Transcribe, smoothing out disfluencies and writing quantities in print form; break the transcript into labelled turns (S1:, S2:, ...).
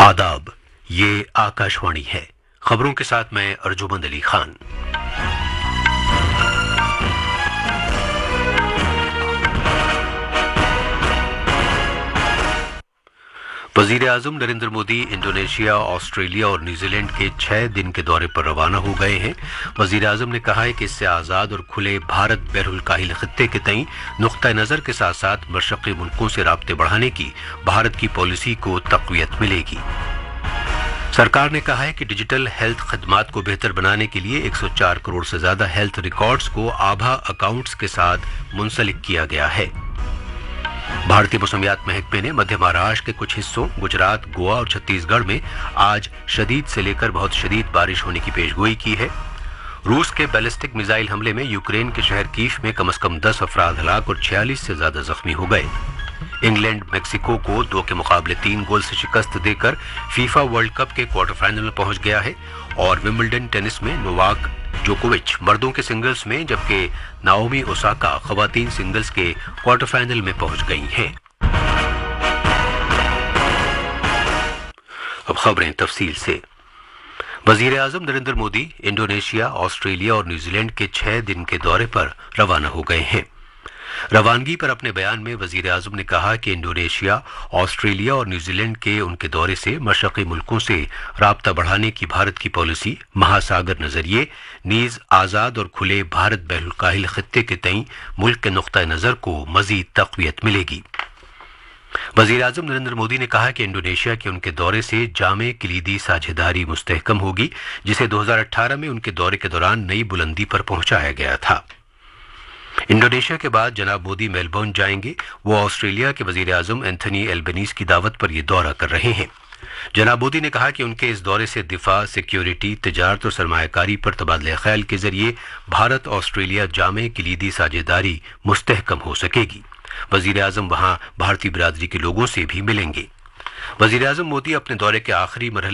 S1: आदाब, ये आकाशवाणी है। खबरों के साथ मैं अर्जुमंद अली खान। वजीर आजम नरेंद्र मोदी इंडोनेशिया, ऑस्ट्रेलिया और न्यूजीलैंड के 6 दिन के दौरे पर रवाना हो गए हैं। वजीर आजम ने कहा है कि इससे आज़ाद और खुले भारत बैरुल काहिल खित्ते के तई नुक्ता नज़र के साथ साथ मशरक़ी मुल्कों से राब्ते बढ़ाने की भारत की पॉलिसी को तक़वियत मिलेगी। सरकार ने कहा है कि डिजिटल हेल्थ खदमात को बेहतर बनाने के लिए 104 करोड़ से ज्यादा हेल्थ रिकॉर्ड्स को आभा अकाउंट्स के साथ मुंसलिक किया गया है। भारतीय मौसमियात महकमे ने मध्य महाराष्ट्र के कुछ हिस्सों, गुजरात, गोवा और छत्तीसगढ़ में आज शदीद से लेकर बहुत शदीद बारिश होने की पेशगोई की है। रूस के बैलिस्टिक मिसाइल हमले में यूक्रेन के शहर कीव में कम से कम 10 अफराद हलाक और 46 से ज्यादा जख्मी हो गए। इंग्लैंड मेक्सिको को 2 के मुकाबले 3 गोल से शिकस्त देकर फीफा वर्ल्ड कप के क्वार्टर फाइनल में पहुंच गया है। और विंबलडन टेनिस में नोवाक जोकोविच मर्दों के सिंगल्स में, जबकि नाओमी ओसाका खवातीन सिंगल्स के क्वार्टर फाइनल में पहुंच गई हैं। अब खबरें तफसील से। वजीर आजम नरेंद्र मोदी इंडोनेशिया, ऑस्ट्रेलिया और न्यूजीलैंड के 6 दिन के दौरे पर रवाना हो गए हैं। रवानगी पर अपने बयान में वजीर आजम ने कहा कि इंडोनेशिया, ऑस्ट्रेलिया और न्यूजीलैंड के उनके दौरे से मशरक़ी मुल्कों से राब्ता बढ़ाने की भारत की पॉलिसी, महासागर नजरिए, नीज आज़ाद और खुले भारत बैरुल काहिल खित्ते के तई मुल्क के नुक्ता नज़र को मजीद तक़वियत मिलेगी। वजीर आजम नरेंद्र मोदी ने कहा कि इंडोनेशिया के उनके दौरे से जामे कलीदी साझेदारी मुस्तहकम होगी, जिसे 2018 में उनके दौरे के दौरान नई बुलंदी पर पहुंचाया गया था। इंडोनेशिया के बाद जनाब मोदी मेलबर्न जाएंगे। वो ऑस्ट्रेलिया के वजीर आजम एंथनी एल्बनीज की दावत पर यह दौरा कर रहे हैं। जनाब मोदी ने कहा कि उनके इस दौरे से दिफा, सिक्योरिटी, तिजारत और सरमायाकारी पर तबादला ख्याल के जरिए भारत ऑस्ट्रेलिया जामे कलीदी साझेदारी मुस्तहकम हो सकेगी। वजीर आजम वहां भारतीय बिरादरी के लोगों से भी मिलेंगे। वजीर आजम मोदी अपने दौरे के आखिरी मरहले